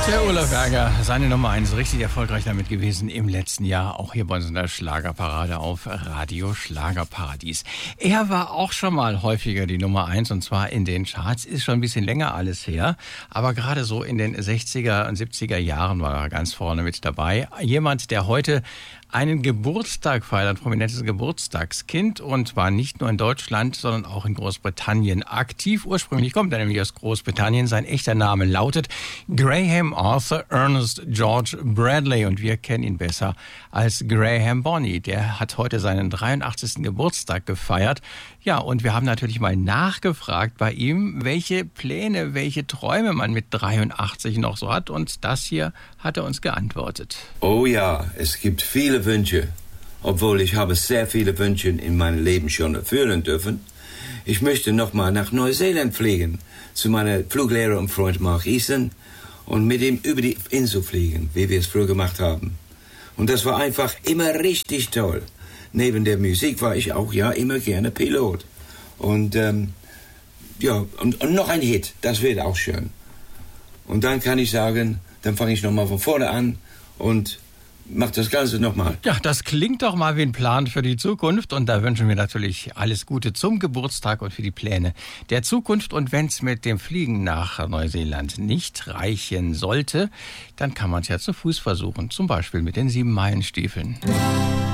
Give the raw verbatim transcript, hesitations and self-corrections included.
Der Olaf Berger, seine Nummer eins, richtig erfolgreich damit gewesen im letzten Jahr, auch hier bei uns in der Schlagerparade auf Radio Schlagerparadies. Er war auch schon mal häufiger die Nummer eins und zwar in den Charts, ist schon ein bisschen länger alles her, aber gerade so in den sechziger und siebziger Jahren war er ganz vorne mit dabei. Jemand, der heute einen Geburtstag feiert, ein prominentes Geburtstagskind und war nicht nur in Deutschland, sondern auch in Großbritannien aktiv. Ursprünglich kommt er nämlich aus Großbritannien. Sein echter Name lautet Graham Arthur Ernest George Bradley und wir kennen ihn besser als Graham Bonny. Der hat heute seinen dreiundachtzigsten Geburtstag gefeiert. Ja, und wir haben natürlich mal nachgefragt bei ihm, welche Pläne, welche Träume man mit dreiundachtzig noch so hat. Und das hier hat er uns geantwortet. Oh ja, es gibt viele Wünsche, obwohl ich habe sehr viele Wünsche in meinem Leben schon erfüllen dürfen. Ich möchte noch mal nach Neuseeland fliegen, zu meinem Fluglehrer und Freund Mark Eason und mit ihm über die Insel fliegen, wie wir es früher gemacht haben. Und das war einfach immer richtig toll. Neben der Musik war ich auch ja immer gerne Pilot. Und ähm, ja, und, und noch ein Hit, das wird auch schön. Und dann kann ich sagen, dann fange ich noch mal von vorne an und mach das Ganze nochmal. Ja, das klingt doch mal wie ein Plan für die Zukunft und da wünschen wir natürlich alles Gute zum Geburtstag und für die Pläne der Zukunft. Und wenn es mit dem Fliegen nach Neuseeland nicht reichen sollte, dann kann man es ja zu Fuß versuchen, zum Beispiel mit den Sieben-Meilen-Stiefeln.